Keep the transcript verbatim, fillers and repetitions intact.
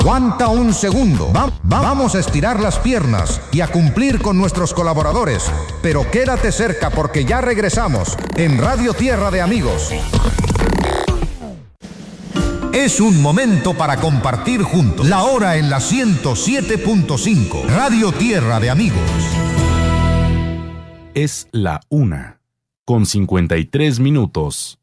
Aguanta un segundo. Va- va- vamos a estirar las piernas y a cumplir con nuestros colaboradores. Pero quédate cerca porque ya regresamos en Radio Tierra de Amigos. Es un momento para compartir juntos. La hora en la ciento siete punto cinco. Radio Tierra de Amigos. Es la una, con cincuenta y tres minutos.